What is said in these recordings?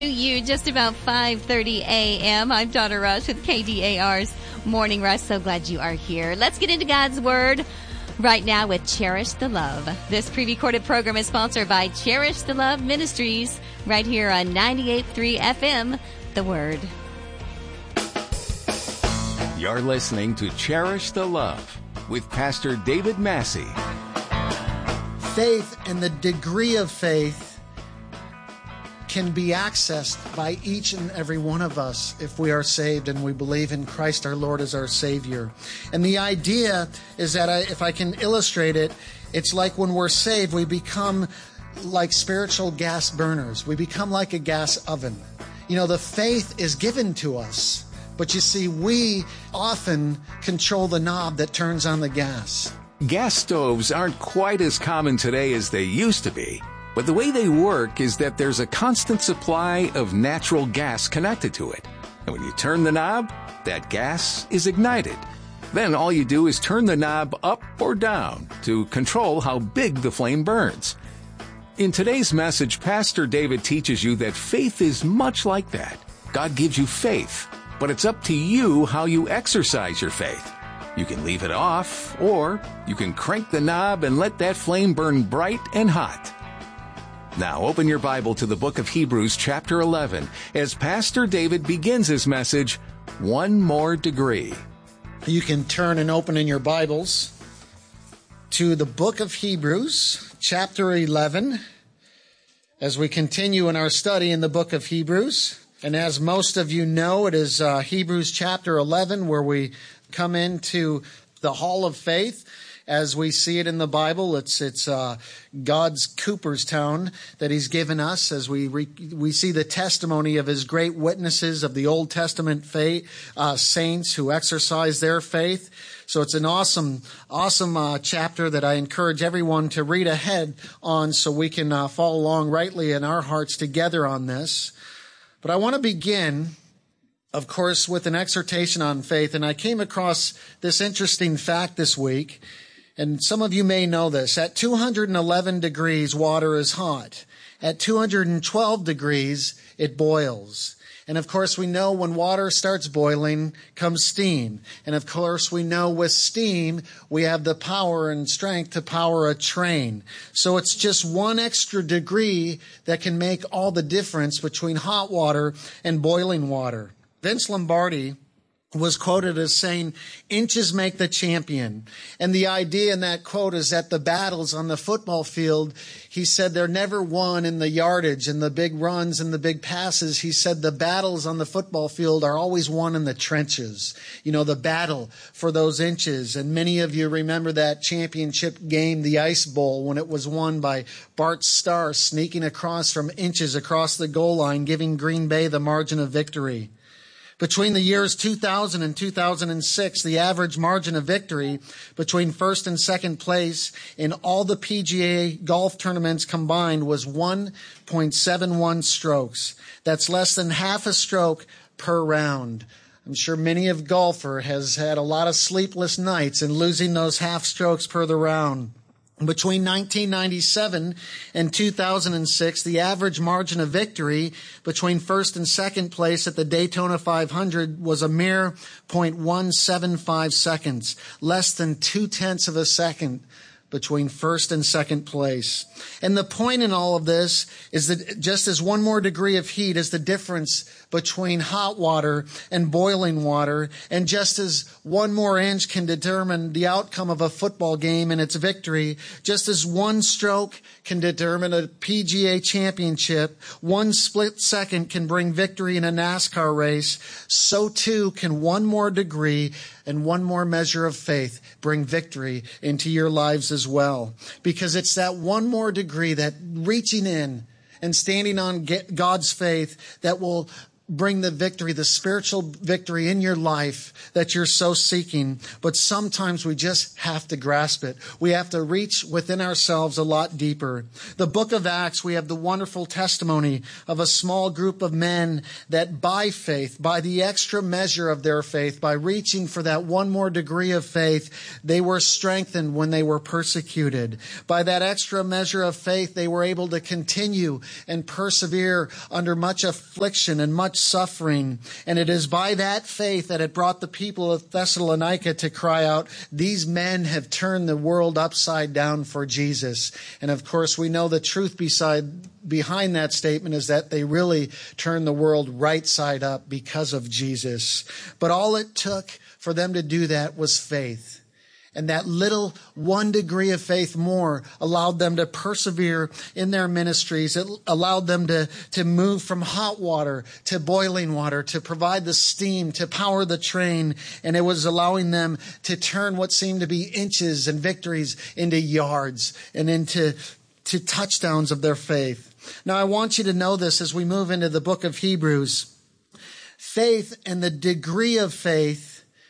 You just about 5:30 a.m. I'm Donna Rush with KDAR's Morning Rush. So glad you are here. Let's get into God's Word right now with Cherish the Love. This pre-recorded program is sponsored by Cherish the Love Ministries right here on 98.3 FM, The Word. You're listening to Cherish the Love with Pastor David Massey. Faith and the degree of faith can be accessed by each and every one of us if we are saved and we believe in Christ our Lord as our Savior. And the idea is that if I can illustrate it, it's like when we're saved, we become like spiritual gas burners. We become like a gas oven. You know, the faith is given to us, but you see, we often control the knob that turns on the gas. Gas stoves aren't quite as common today as they used to be. But the way they work is that there's a constant supply of natural gas connected to it. And when you turn the knob, that gas is ignited. Then all you do is turn the knob up or down to control how big the flame burns. In today's message, Pastor David teaches you that faith is much like that. God gives you faith, but it's up to you how you exercise your faith. You can leave it off, or you can crank the knob and let that flame burn bright and hot. Now open your Bible to the book of Hebrews chapter 11 as Pastor David begins his message, One More Degree. You can turn and open in your Bibles to the book of Hebrews chapter 11 as we continue in our study in the book of Hebrews. And as most of you know, it is Hebrews chapter 11 where we come into the hall of faith. As we see it in the Bible, it's God's Cooperstown that He's given us as we see the testimony of His great witnesses of the Old Testament saints who exercise their faith. So it's an awesome chapter that I encourage everyone to read ahead on so we can follow along rightly in our hearts together on this. But I want to begin, of course, with an exhortation on faith. And I came across this interesting fact this week. And some of you may know this. At 211 degrees, water is hot. At 212 degrees, it boils. And of course, we know when water starts boiling comes steam. And of course, we know with steam, we have the power and strength to power a train. So it's just one extra degree that can make all the difference between hot water and boiling water. Vince Lombardi was quoted as saying, inches make the champion. And the idea in that quote is that the battles on the football field, he said they're never won in the yardage and the big runs and the big passes. He said the battles on the football field are always won in the trenches. You know, the battle for those inches. And many of you remember that championship game, the Ice Bowl, when it was won by Bart Starr sneaking across from inches across the goal line, giving Green Bay the margin of victory. Between the years 2000 and 2006, the average margin of victory between first and second place in all the PGA golf tournaments combined was 1.71 strokes. That's less than half a stroke per round. I'm sure many of golfer has had a lot of sleepless nights in losing those half strokes per the round. Between 1997 and 2006, the average margin of victory between first and second place at the Daytona 500 was a mere 0.175 seconds, less than 0.2 of a second between first and second place. And the point in all of this is that just as one more degree of heat is the difference between hot water and boiling water, and just as one more inch can determine the outcome of a football game and its victory, just as one stroke can determine a PGA championship, one split second can bring victory in a NASCAR race, so too can one more degree and one more measure of faith bring victory into your lives as well. Because it's that one more degree, that reaching in and standing on God's faith, that will bring the victory, the spiritual victory in your life that you're so seeking. But sometimes we just have to grasp it. We have to reach within ourselves a lot deeper. The book of Acts, we have the wonderful testimony of a small group of men that by faith, by the extra measure of their faith, by reaching for that one more degree of faith, they were strengthened when they were persecuted. By that extra measure of faith, they were able to continue and persevere under much affliction and much suffering. And it is by that faith that it brought the people of Thessalonica to cry out, "These men have turned the world upside down for Jesus." And of course, we know the truth behind that statement is that they really turned the world right side up because of Jesus. But all it took for them to do that was faith. And that little 1 degree of faith more allowed them to persevere in their ministries. It allowed them to move from hot water to boiling water, to provide the steam, to power the train. And it was allowing them to turn what seemed to be inches and victories into yards and into touchdowns of their faith. Now, I want you to know this as we move into the book of Hebrews. Faith and the degree of faith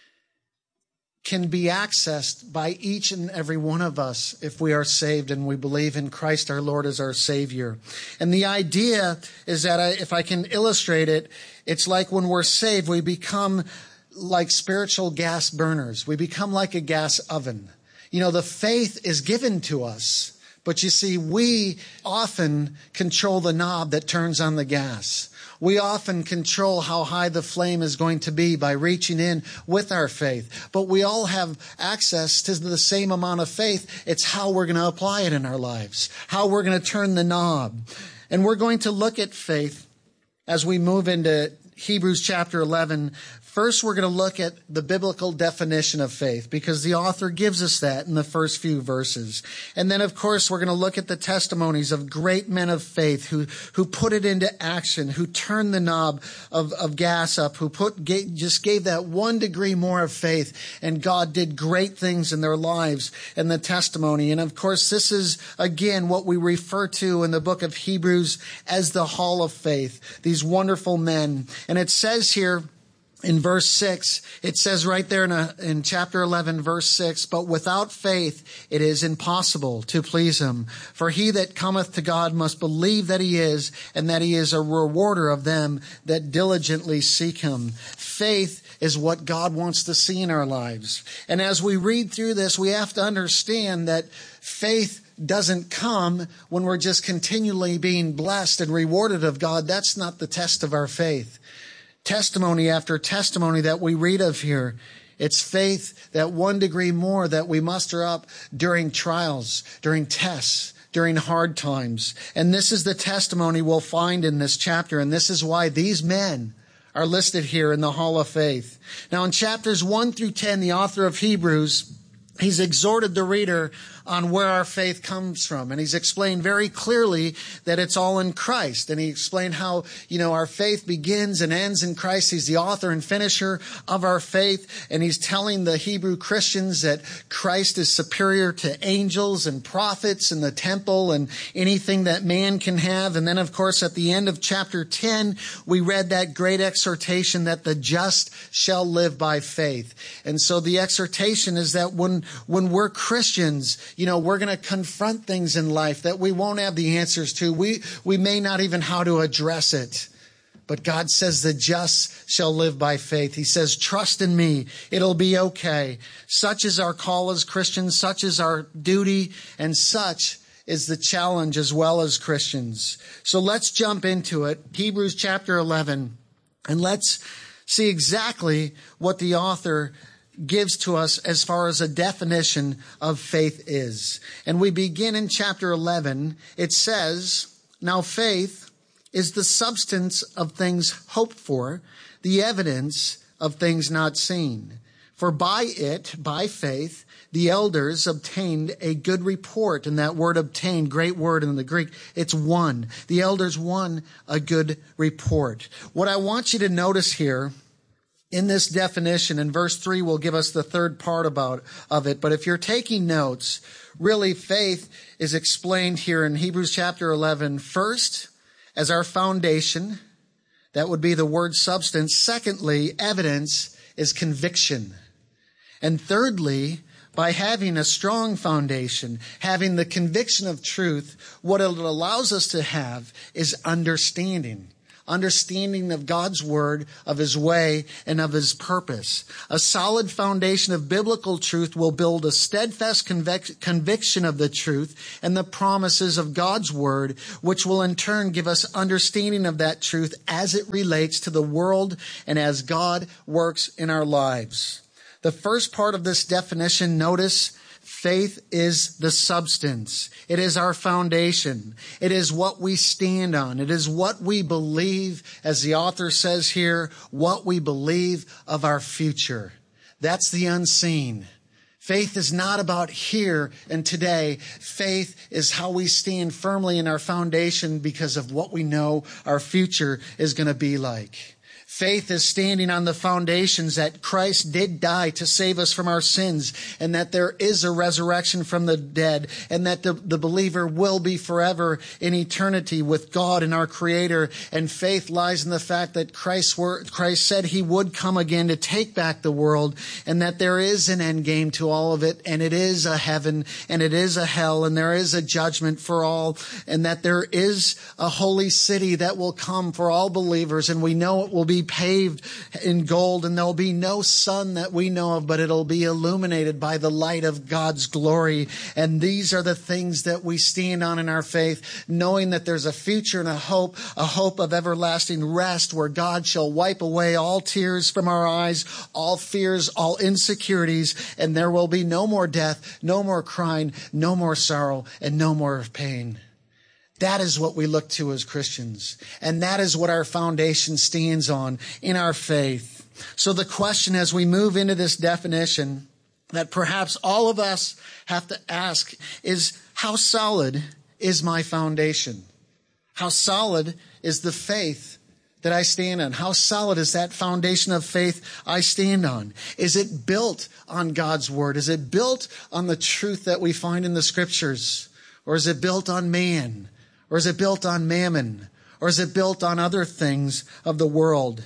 can be accessed by each and every one of us if we are saved and we believe in Christ our Lord as our Savior. And the idea is that if I can illustrate it, it's like when we're saved, we become like spiritual gas burners. We become like a gas oven. The faith is given to us, but you see, we often control the knob that turns on the gas. We often control how high the flame is going to be by reaching in with our faith. But we all have access to the same amount of faith. It's how we're going to apply it in our lives, how we're going to turn the knob. And we're going to look at faith as we move into Hebrews chapter 11. First, we're going to look at the biblical definition of faith because the author gives us that in the first few verses. And then, of course, we're going to look at the testimonies of great men of faith who put it into action, who turned the knob of gas up, who just gave that 1 degree more of faith, and God did great things in their lives and the testimony. And, of course, this is, again, what we refer to in the book of Hebrews as the Hall of Faith, these wonderful men. And it says here, in verse 6, it says right there in chapter 11, verse 6, "But without faith it is impossible to please him. For he that cometh to God must believe that he is, and that he is a rewarder of them that diligently seek him." Faith is what God wants to see in our lives. And as we read through this, we have to understand that faith doesn't come when we're just continually being blessed and rewarded of God. That's not the test of our faith. Testimony after testimony that we read of here, it's faith that 1 degree more that we muster up during trials, during tests, during hard times. And this is the testimony we'll find in this chapter, and this is why these men are listed here in the Hall of Faith. Now, in chapters 1 through 10, the author of Hebrews, he's exhorted the reader on where our faith comes from. And he's explained very clearly that it's all in Christ. And he explained how, our faith begins and ends in Christ. He's the author and finisher of our faith. And he's telling the Hebrew Christians that Christ is superior to angels and prophets and the temple and anything that man can have. And then, of course, at the end of chapter 10, we read that great exhortation that the just shall live by faith. And so the exhortation is that when we're Christians, we're going to confront things in life that we won't have the answers to. We may not even how to address it. But God says the just shall live by faith. He says, trust in me. It'll be okay. Such is our call as Christians. Such is our duty. And such is the challenge as well as Christians. So let's jump into it. Hebrews chapter 11. And let's see exactly what the author gives to us as far as a definition of faith is. And we begin in chapter 11. It says, "Now faith is the substance of things hoped for, the evidence of things not seen. For by it, by faith, the elders obtained a good report." And that word obtained, great word in the Greek, it's won. The elders won a good report. What I want you to notice here in this definition, and verse 3 will give us the third part of it. But if you're taking notes, really faith is explained here in Hebrews chapter 11, first as our foundation, That would be the word substance. Secondly, evidence is conviction. And thirdly, by having a strong foundation, having the conviction of truth, what it allows us to have is understanding. Understanding of God's word, of his way, and of his purpose. A solid foundation of biblical truth will build a steadfast conviction of the truth and the promises of God's word, which will in turn give us understanding of that truth as it relates to the world and as God works in our lives. The first part of this definition, notice, faith is the substance. It is our foundation. It is what we stand on. It is what we believe, as the author says here, what we believe of our future. That's the unseen. Faith is not about here and today. Faith is how we stand firmly in our foundation because of what we know our future is going to be like. Faith is standing on the foundations that Christ did die to save us from our sins, and that there is a resurrection from the dead, and that the believer will be forever in eternity with God and our Creator. And faith lies in the fact that Christ said he would come again to take back the world, and that there is an end game to all of it, and it is a heaven, and it is a hell, and there is a judgment for all, and that there is a holy city that will come for all believers, and we know it will be paved in gold, and there'll be no sun that we know of, but it'll be illuminated by the light of God's glory. And these are the things that we stand on in our faith, knowing that there's a future and a hope of everlasting rest, where God shall wipe away all tears from our eyes, all fears, all insecurities, and there will be no more death, no more crying, no more sorrow, and no more pain. That is what we look to as Christians. And that is what our foundation stands on in our faith. So the question as we move into this definition that perhaps all of us have to ask is, how solid is my foundation? How solid is the faith that I stand on? How solid is that foundation of faith I stand on? Is it built on God's word? Is it built on the truth that we find in the scriptures? Or is it built on man? Or is it built on mammon? Or is it built on other things of the world?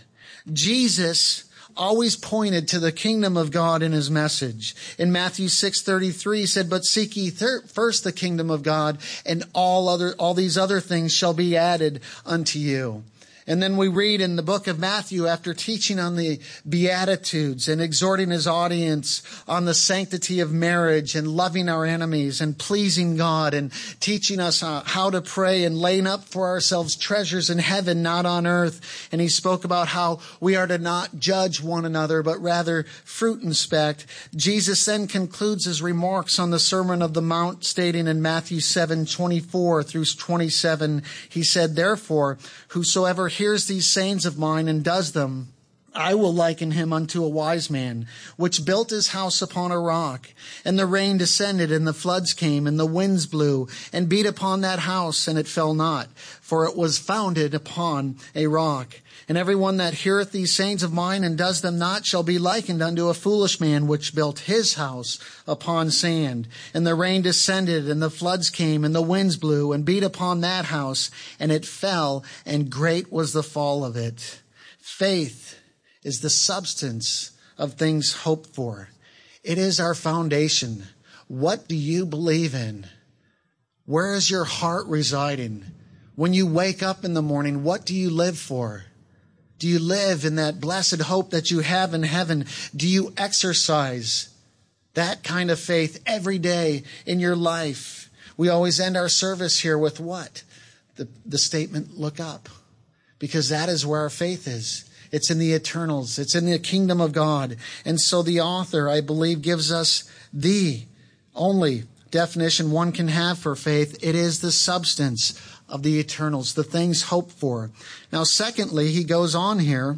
Jesus always pointed to the kingdom of God in his message. In Matthew 6:33, he said, "But seek ye first the kingdom of God, and all these other things shall be added unto you." And then we read in the book of Matthew, after teaching on the Beatitudes and exhorting his audience on the sanctity of marriage and loving our enemies and pleasing God and teaching us how to pray and laying up for ourselves treasures in heaven, not on earth. And he spoke about how we are to not judge one another, but rather fruit inspect. Jesus then concludes his remarks on the Sermon of the Mount, stating in Matthew 7:24 through 27, he said, "Therefore, whosoever hears these sayings of mine and does them, I will liken him unto a wise man, which built his house upon a rock. And the rain descended, and the floods came, and the winds blew, and beat upon that house, and it fell not, for it was founded upon a rock. And every one that heareth these sayings of mine and does them not shall be likened unto a foolish man, which built his house upon sand. And the rain descended, and the floods came, and the winds blew, and beat upon that house, and it fell, and great was the fall of it." Faith is the substance of things hoped for. It is our foundation. What do you believe in? Where is your heart residing? When you wake up in the morning, what do you live for? Do you live in that blessed hope that you have in heaven? Do you exercise that kind of faith every day in your life? We always end our service here with what? The statement, look up. Because that is where our faith is. It's in the eternals. It's in the kingdom of God. And so the author, I believe, gives us the only definition one can have for faith. It is the substance of the eternals, the things hoped for. Now, secondly, he goes on here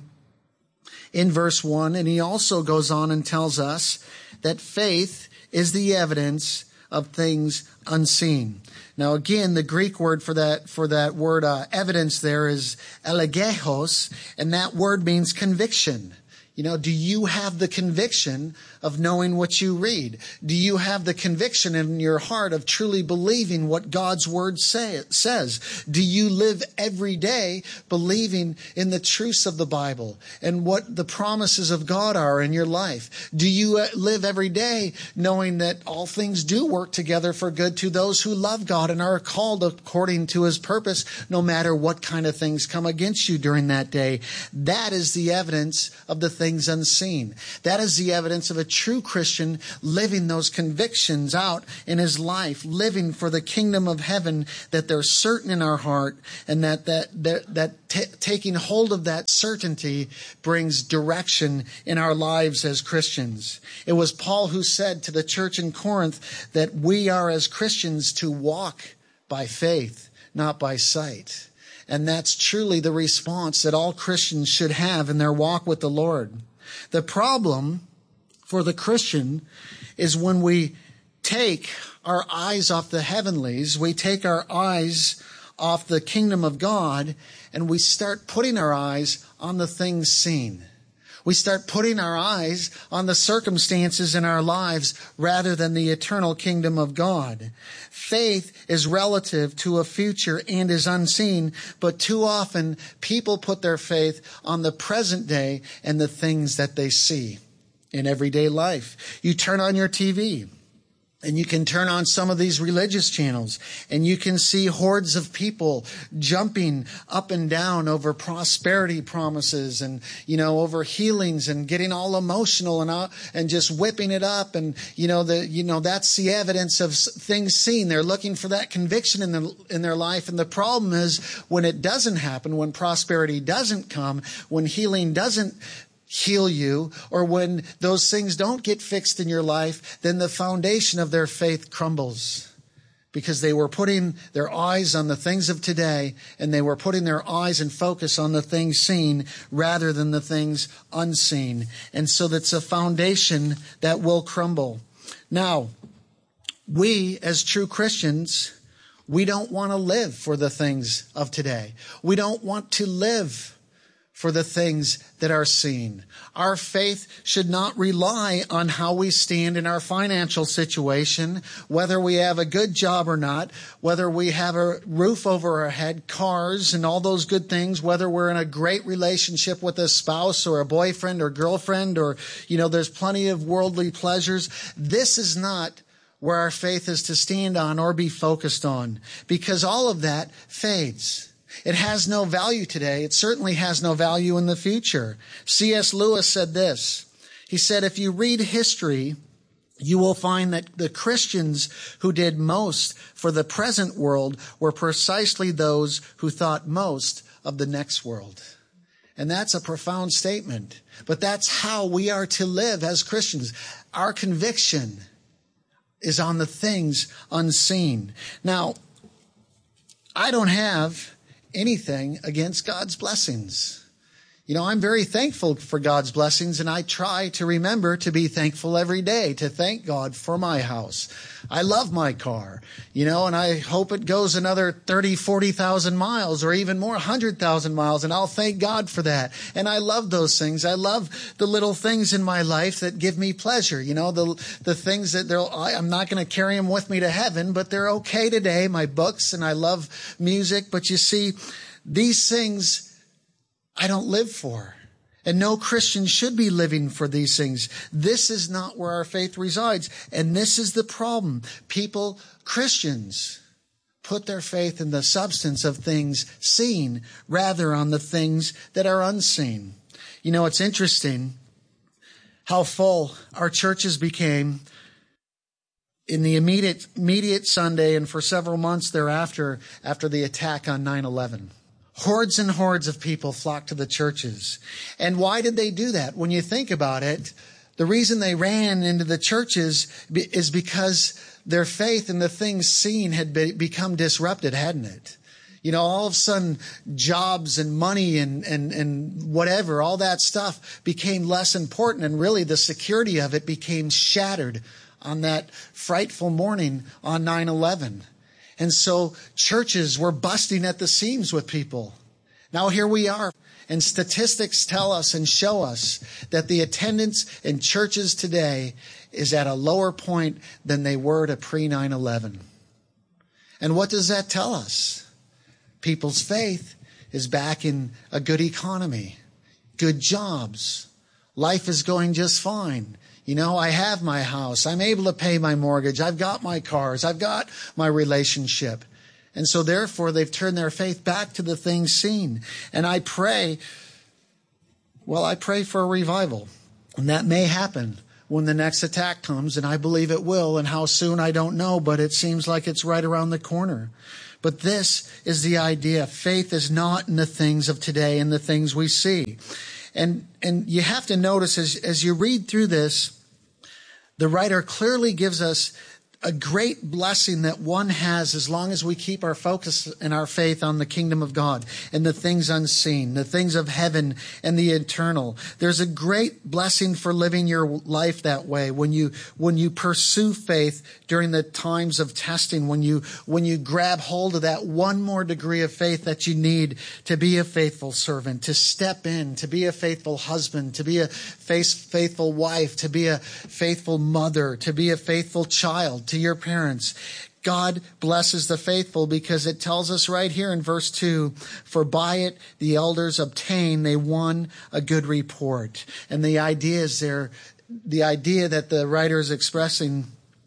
in verse 1, and he also goes on and tells us that faith is the evidence of things unseen. Now, again, the Greek word for that word evidence there is elegehos, and that word means conviction. Do you have the conviction of knowing what you read? Do you have the conviction in your heart of truly believing what God's word says? Do you live every day believing in the truths of the Bible and what the promises of God are in your life? Do you live every day knowing that all things do work together for good to those who love God and are called according to his purpose, no matter what kind of things come against you during that day? That is the evidence of the things unseen. That is the evidence of a true Christian living those convictions out in his life, living for the kingdom of heaven, that they're certain in our heart, and that taking hold of that certainty brings direction in our lives as Christians. It was Paul who said to the church in Corinth that we are as Christians to walk by faith, not by sight. And that's truly the response that all Christians should have in their walk with the Lord. The problem for the Christian is when we take our eyes off the heavenlies, we take our eyes off the kingdom of God, and we start putting our eyes on the things seen. We start putting our eyes on the circumstances in our lives rather than the eternal kingdom of God. Faith is relative to a future and is unseen, but too often people put their faith on the present day and the things that they see in everyday life. You turn on your TV, and you can turn on some of these religious channels, and you can see hordes of people jumping up and down over prosperity promises and, over healings and getting all emotional and just whipping it up. And, that's the evidence of things seen. They're looking for that conviction in their life. And the problem is when it doesn't happen, when prosperity doesn't come, when healing doesn't heal you, or when those things don't get fixed in your life, then the foundation of their faith crumbles, because they were putting their eyes on the things of today, and they were putting their eyes and focus on the things seen rather than the things unseen. And so that's a foundation that will crumble. Now, we as true Christians, we don't want to live for the things of today. We don't want to live for the things that are seen. Our faith should not rely on how we stand in our financial situation, whether we have a good job or not, whether we have a roof over our head, cars, and all those good things, whether we're in a great relationship with a spouse or a boyfriend or girlfriend, or, there's plenty of worldly pleasures. This is not where our faith is to stand on or be focused on, because all of that fades. It has no value today. It certainly has no value in the future. C.S. Lewis said this. He said, if you read history, you will find that the Christians who did most for the present world were precisely those who thought most of the next world. And that's a profound statement. But that's how we are to live as Christians. Our conviction is on the things unseen. Now, I don't have anything against God's blessings. I'm very thankful for God's blessings, and I try to remember to be thankful every day, to thank God for my house. I love my car, and I hope it goes another 30, 40,000 miles or even more, 100,000 miles, and I'll thank God for that. And I love those things. I love the little things in my life that give me pleasure, the things that I'm not going to carry them with me to heaven, but they're okay today, my books, and I love music. But you see, these things I don't live for. And no Christian should be living for these things. This is not where our faith resides. And this is the problem. Christians, put their faith in the substance of things seen rather on the things that are unseen. It's interesting how full our churches became in the immediate Sunday and for several months thereafter, after the attack on 9/11. Hordes and hordes of people flocked to the churches. And why did they do that? When you think about it, the reason they ran into the churches is because their faith in the things seen had become disrupted, hadn't it? All of a sudden, jobs and money and whatever, all that stuff became less important. And really, the security of it became shattered on that frightful morning on 9/11. And so churches were busting at the seams with people. Now here we are And statistics tell us and show us that the attendance in churches today is at a lower point than they were to pre-9/11. And what does that tell us? People's faith is back in a good economy, good jobs. Life is going just fine. You know, I have my house. I'm able to pay my mortgage. I've got my cars. I've got my relationship. And so therefore, they've turned their faith back to the things seen. And I pray for a revival. And that may happen when the next attack comes, and I believe it will. And how soon, I don't know, but it seems like it's right around the corner. But this is the idea. Faith is not in the things of today and the things we see. And you have to notice as you read through this, the writer clearly gives us a great blessing that one has as long as we keep our focus and our faith on the kingdom of God and the things unseen, the things of heaven and the eternal. There's a great blessing for living your life that way when you pursue faith during the times of testing, when you grab hold of that one more degree of faith that you need to be a faithful servant, to step in, to be a faithful husband, to be a faithful wife, to be a faithful mother, to be a faithful child, to your parents. God blesses the faithful because it tells us right here in verse 2, for by it the elders they won a good report. And the idea that the writer is expressing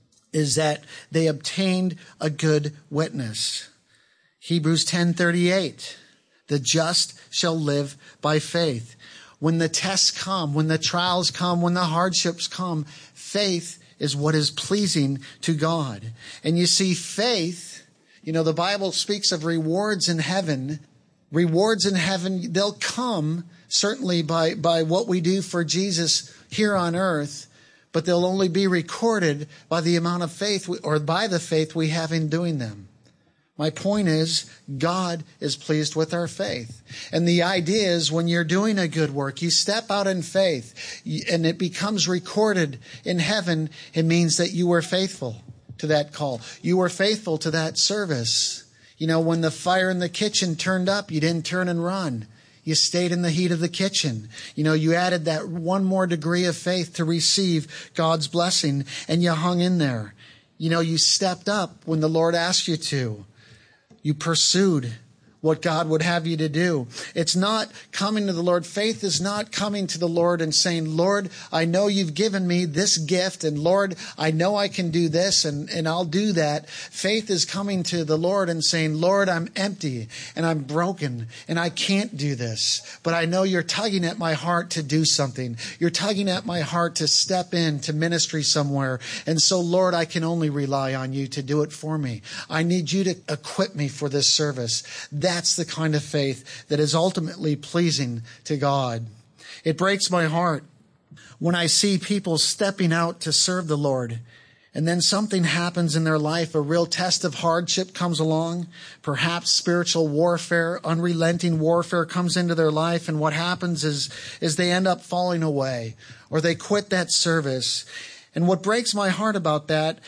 is that they obtained a good witness. Hebrews 10:38, the just shall live by faith. When the tests come, when the trials come, when the hardships come, faith is what is pleasing to God. And you see, faith, the Bible speaks of rewards in heaven. Rewards in heaven, they'll come certainly by what we do for Jesus here on earth, but they'll only be recorded by the amount of faith or by the faith we have in doing them. My point is, God is pleased with our faith. And the idea is when you're doing a good work, you step out in faith and it becomes recorded in heaven. It means that you were faithful to that call. You were faithful to that service. When the fire in the kitchen turned up, you didn't turn and run. You stayed in the heat of the kitchen. You added that one more degree of faith to receive God's blessing, and you hung in there. You stepped up when the Lord asked you to. You pursued what God would have you to do. It's not coming to the Lord. Faith is not coming to the Lord and saying, Lord, I know you've given me this gift, and Lord, I know I can do this, and I'll do that. Faith is coming to the Lord and saying, Lord, I'm empty and I'm broken and I can't do this, but I know you're tugging at my heart to do something. You're tugging at my heart to step into ministry somewhere. And so, Lord, I can only rely on you to do it for me. I need you to equip me for this service. That's the kind of faith that is ultimately pleasing to God. It breaks my heart when I see people stepping out to serve the Lord, and then something happens in their life, a real test of hardship comes along, perhaps spiritual warfare, unrelenting warfare comes into their life, and what happens is they end up falling away, or they quit that service. And what breaks my heart about that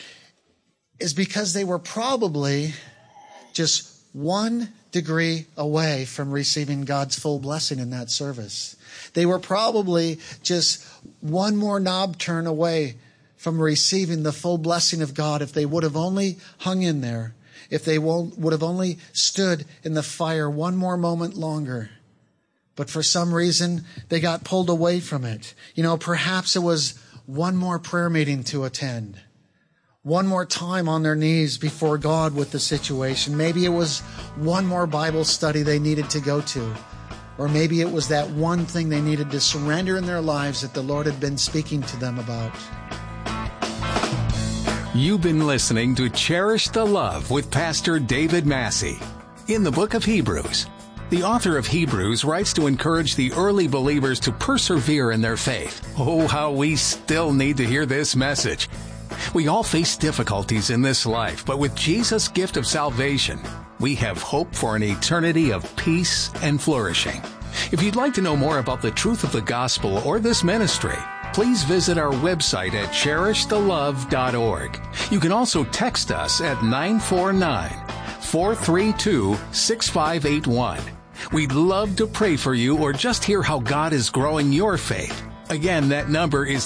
is because they were probably just one degree away from receiving God's full blessing in that service. They were probably just one more knob turn away from receiving the full blessing of God if they would have only hung in there, if they would have only stood in the fire one more moment longer. But for some reason, they got pulled away from it. Perhaps it was one more prayer meeting to attend. One more time on their knees before God with the situation. Maybe it was one more Bible study they needed to go to. Or maybe it was that one thing they needed to surrender in their lives that the Lord had been speaking to them about. You've been listening to Cherish the Love with Pastor David Massey. In the book of Hebrews, the author of Hebrews writes to encourage the early believers to persevere in their faith. Oh, how we still need to hear this message. We all face difficulties in this life, but with Jesus' gift of salvation, we have hope for an eternity of peace and flourishing. If you'd like to know more about the truth of the gospel or this ministry, please visit our website at cherishthelove.org. You can also text us at 949-432-6581. We'd love to pray for you or just hear how God is growing your faith. Again, that number is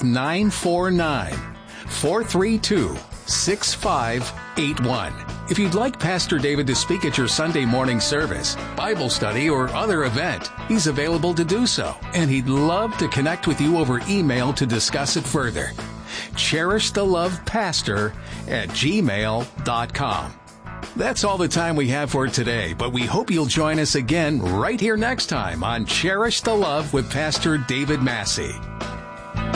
949-432-6581. If you'd like Pastor David to speak at your Sunday morning service, Bible study, or other event, he's available to do so, and he'd love to connect with you over email to discuss it further. CherishTheLovePastor@gmail.com. That's all the time we have for today, but we hope you'll join us again right here next time on Cherish the Love with Pastor David Massey.